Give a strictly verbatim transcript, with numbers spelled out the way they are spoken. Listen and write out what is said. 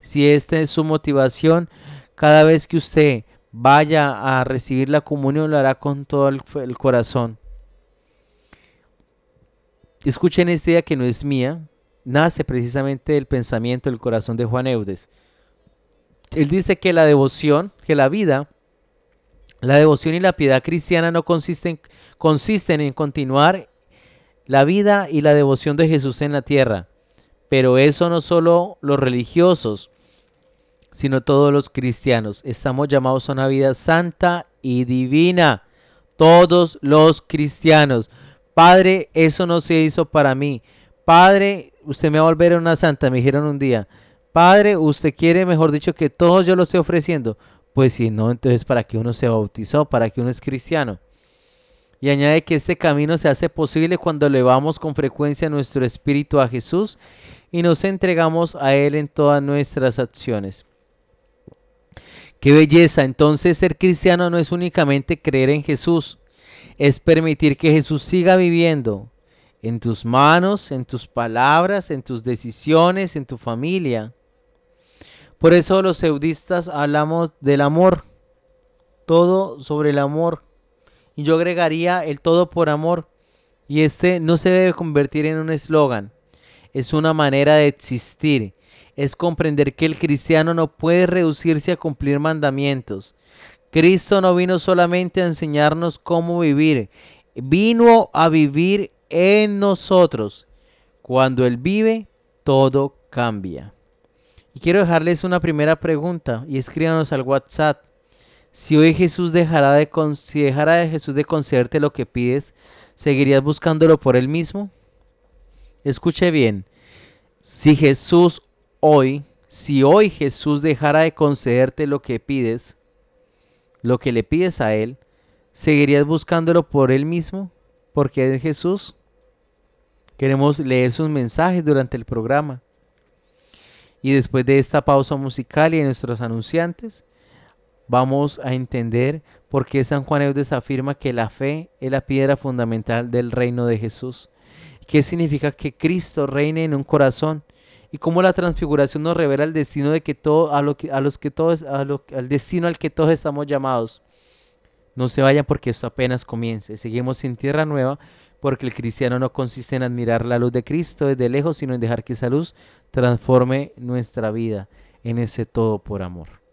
Si esta es su motivación, cada vez que usted vaya a recibir la comunión, lo hará con todo el, el corazón. Escuchen esta idea que no es mía, nace precisamente del pensamiento del corazón de Juan Eudes. Él dice que la devoción, que la vida, la devoción y la piedad cristiana no consisten, consisten en continuar la vida y la devoción de Jesús en la tierra. Pero eso no solo los religiosos, sino todos los cristianos. Estamos llamados a una vida santa y divina. Todos los cristianos. Padre, eso no se hizo para mí. Padre, usted me va a volver a una santa, me dijeron un día. Padre, usted quiere, mejor dicho, que todos yo lo estoy ofreciendo. Pues si no, entonces ¿para qué uno se bautizó? ¿Para qué uno es cristiano? Y añade que este camino se hace posible cuando elevamos con frecuencia nuestro espíritu a Jesús y nos entregamos a Él en todas nuestras acciones. ¡Qué belleza! Entonces ser cristiano no es únicamente creer en Jesús, es permitir que Jesús siga viviendo en tus manos, en tus palabras, en tus decisiones, en tu familia. Por eso los eudistas hablamos del amor, todo sobre el amor. Y yo agregaría el todo por amor. Y este no se debe convertir en un eslogan, es una manera de existir. Es comprender que el cristiano no puede reducirse a cumplir mandamientos. Cristo no vino solamente a enseñarnos cómo vivir, vino a vivir en nosotros. Cuando Él vive, todo cambia. Y quiero dejarles una primera pregunta y escríbanos al WhatsApp. Si hoy Jesús dejará de, si dejara de Jesús de concederte lo que pides, ¿seguirías buscándolo por Él mismo? Escuche bien. Si Jesús hoy, si hoy Jesús dejara de concederte lo que pides, lo que le pides a Él, ¿seguirías buscándolo por Él mismo? Porque es Jesús. Queremos leer sus mensajes durante el programa. Y después de esta pausa musical y de nuestros anunciantes, vamos a entender por qué San Juan Eudes afirma que la fe es la piedra fundamental del reino de Jesús. ¿Qué significa que Cristo reine en un corazón? Y cómo la transfiguración nos revela el destino de que todo, a lo que, a los que todos, a lo, al destino al que todos estamos llamados. No se vayan porque esto apenas comience. Seguimos en Tierra Nueva porque el cristiano no consiste en admirar la luz de Cristo desde lejos, sino en dejar que esa luz transforme nuestra vida en ese todo por amor.